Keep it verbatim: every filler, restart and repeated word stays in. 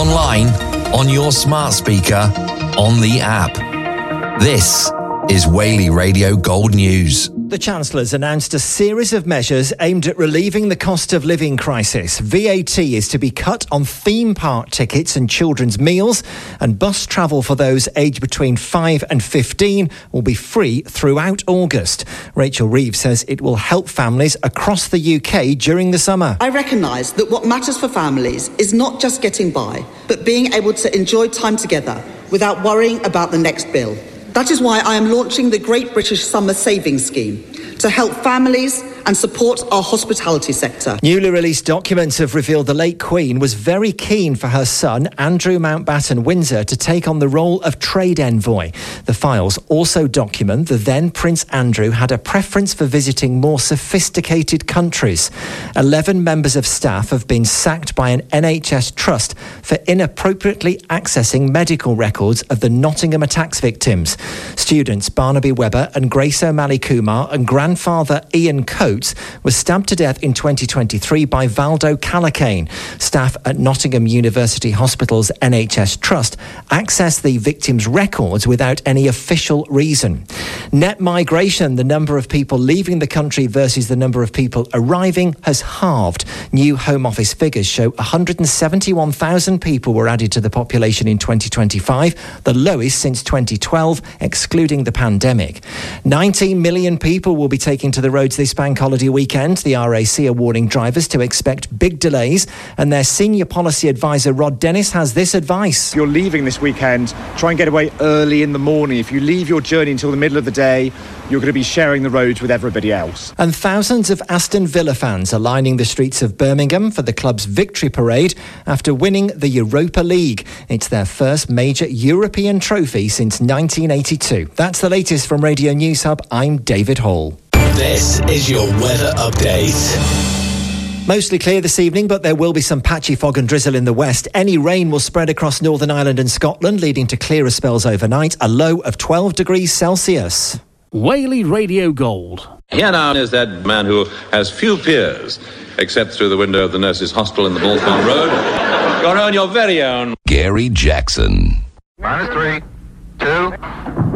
online, on your smart speaker, on the app. This is Whaley Radio Gold News. The Chancellor's announced a series of measures aimed at relieving the cost of living crisis. V A T is to be cut on theme park tickets and children's meals, and bus travel for those aged between five and fifteen will be free throughout August. Rachel Reeves says it will help families across the U K during the summer. I recognise that what matters for families is not just getting by, but being able to enjoy time together without worrying about the next bill. That is why I am launching the Great British Summer Savings Scheme to help families and support our hospitality sector. Newly released documents have revealed the late Queen was very keen for her son, Andrew Mountbatten Windsor, to take on the role of trade envoy. The files also document the then Prince Andrew had a preference for visiting more sophisticated countries. Eleven members of staff have been sacked by an N H S trust for inappropriately accessing medical records of the Nottingham attacks victims. Students Barnaby Webber and Grace O'Malley Kumar and grandfather Ian Coates was stabbed to death in twenty twenty-three by Valdo Calacane. Staff at Nottingham University Hospital's N H S Trust accessed the victims' records without any official reason. Net migration, the number of people leaving the country versus the number of people arriving, has halved. New Home Office figures show one hundred seventy-one thousand people were added to the population in twenty twenty-five, the lowest since twenty twelve, excluding the pandemic. nineteen million people will be taking to the roads this bank holiday weekend. The R A C are warning drivers to expect big delays, and their senior policy advisor Rod Dennis has this advice. If you're leaving this weekend, try and get away early in the morning. If you leave your journey until the middle of the day, you're going to be sharing the roads with everybody else. And thousands of Aston Villa fans are lining the streets of Birmingham for the club's victory parade after winning the Europa League. It's their first major European trophy since nineteen eighty-two. That's the latest from Radio News Hub. I'm David Hall. This is your weather update. Mostly clear this evening, but there will be some patchy fog and drizzle in the west. Any rain will spread across Northern Ireland and Scotland, leading to clearer spells overnight. A low of twelve degrees Celsius. Whaley Radio Gold. Here now is that man who has few peers, except through the window of the nurse's hostel in the Baltimore Road. Your own, your very own. Gary Jackson. Minus three, two...